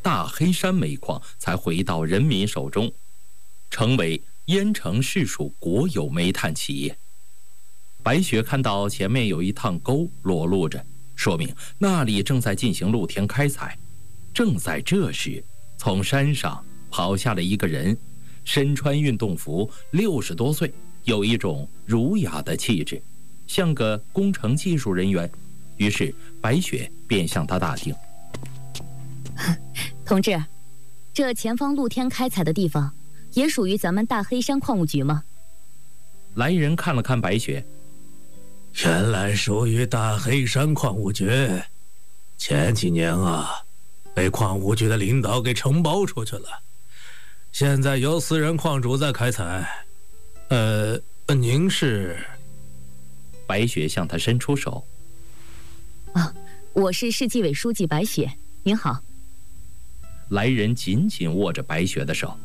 大黑山煤矿才回到人民手中，成为燕城市属国有煤炭企业。白雪看到前面有一趟沟裸露着，说明那里正在进行露天开采。正在这时，从山上跑下了一个人，身穿运动服，60多岁，有一种儒雅的气质，像个工程技术人员。于是白雪便向他打听： 同志，这前方露天开采的地方也属于咱们大黑山矿务局吗？ 来人看了看白雪， 原来属于大黑山矿务局，前几年啊，被矿务局的领导给承包出去了，现在由私人矿主在开采。您是？ 白雪向他伸出手。 我是市纪委书记白雪，您好。 来人紧紧握着白雪的手。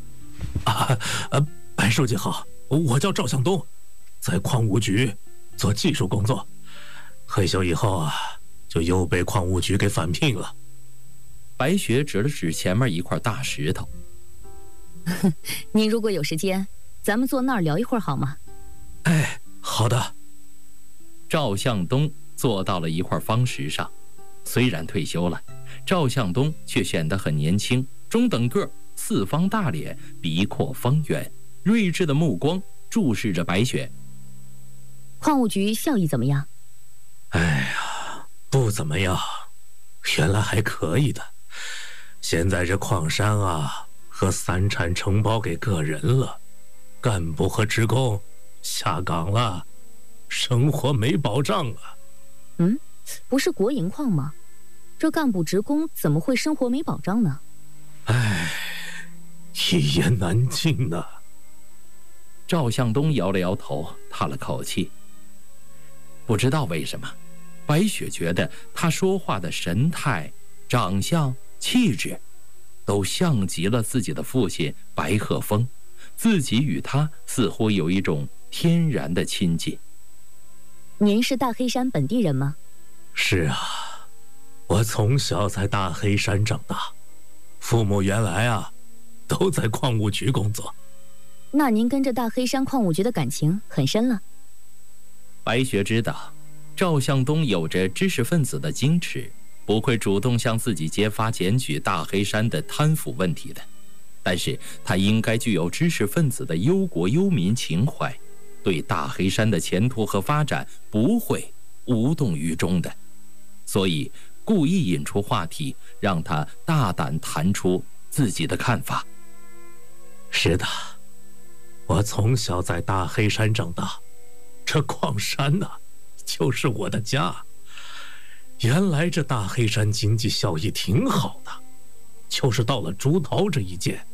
白书记好，我叫赵向东，在矿务局做技术工作，退休以后啊，就又被矿务局给返聘了。 白雪指了指前面一块大石头。 您如果有时间，咱们坐那儿聊一会儿好吗？ 哎，好的。 赵向东坐到了一块方石上，虽然退休了，赵向东却显得很年轻，中等个，四方大脸，鼻廓方圆，睿智的目光注视着白雪。 矿务局效益怎么样？ 哎呀，不怎么样，原来还可以的，现在这矿山啊和三产承包给个人了，干部和职工下岗了，生活没保障啊。 不是国营矿吗？这干部职工怎么会生活没保障呢？ 唉，一言难尽呐。 赵向东摇了摇头，叹了口气。不知道为什么，白雪觉得他说话的神态、长相、气质，都像极了自己的父亲白鹤峰，自己与他似乎有一种天然的亲近。 您是大黑山本地人吗？ 是啊，我从小在大黑山长大，父母原来啊都在矿务局工作。 那您跟着大黑山矿务局的感情很深了。 白雪知道赵向东有着知识分子的矜持，不会主动向自己揭发检举大黑山的贪腐问题的，但是他应该具有知识分子的忧国忧民情怀，对大黑山的前途和发展不会无动于衷的，所以故意引出话题，让他大胆谈出自己的看法。 是的，我从小在大黑山长大，这矿山呐，就是我的家。原来这大黑山经济效益挺好的，就是到了朱涛这一届，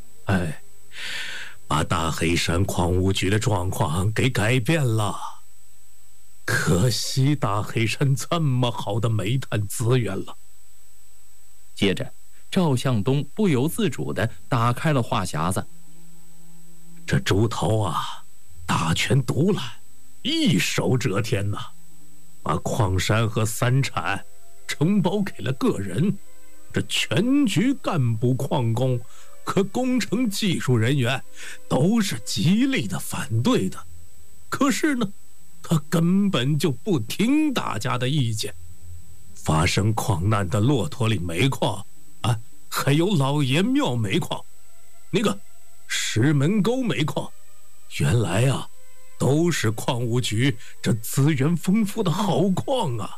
把大黑山矿务局的状况给改变了。可惜大黑山这么好的煤炭资源了。 接着赵向东不由自主地打开了话匣子。 这朱涛啊，大权独揽，一手遮天呐，把矿山和三产承包给了个人，这全局干部、矿工和工程技术人员都是极力的反对的。可是呢，他根本就不听大家的意见。发生矿难的骆驼岭煤矿啊，还有老爷庙煤矿，那个石门沟煤矿，原来啊都是矿务局这资源丰富的好矿啊，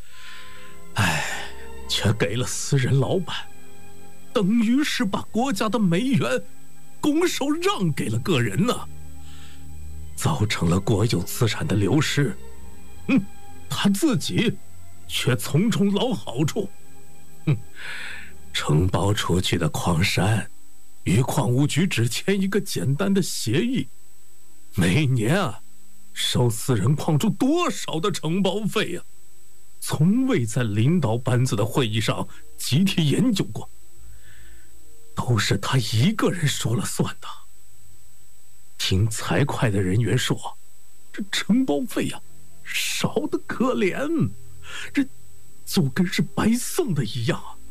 却给了私人老板，等于是把国家的煤源拱手让给了个人呢，造成了国有资产的流失。他自己却从中捞好处。承包出去的矿山与矿务局只签一个简单的协议，每年啊收私人矿主多少的承包费啊，从未在领导班子的会议上集体研究过，都是他一个人说了算的。听财会的人员说，这承包费啊少得可怜，这就跟是白送的一样。